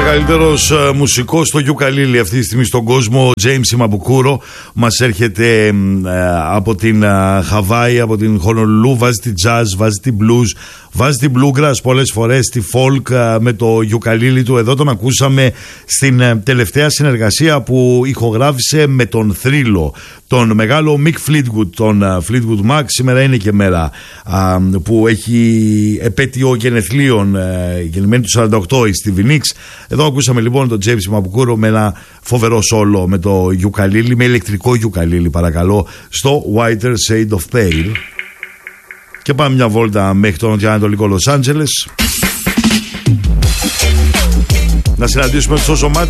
μεγαλύτερος μουσικός στο γιουκαλίλι αυτή τη στιγμή στον κόσμο, ο James Mabukuro, μας έρχεται από την Χαβάη, από την Χονολουλού. Βάζει τη jazz, βάζει τη blues, βάζει την bluegrass πολλές φορές, τη folk με το γιουκαλίλι του. Εδώ τον ακούσαμε στην τελευταία συνεργασία που ηχογράφησε με τον Θρύλο, τον μεγάλο Mick Fleetwood, τον Fleetwood Mac. Σήμερα είναι και μέρα που έχει επέτειο γενεθλίων, γεννημένη του 48 η Stevie Nicks. Εδώ ακούσαμε λοιπόν τον James Mabukuro με ένα φοβερό σόλο με το γιουκαλίλι, με ηλεκτρικό γιουκαλίλι παρακαλώ, στο Whiter Shade of Pale. Και πάμε μια βόλτα μέχρι το νοτιοανατολικό Λος Άντζελες να συναντήσουμε τους Οσομάτι.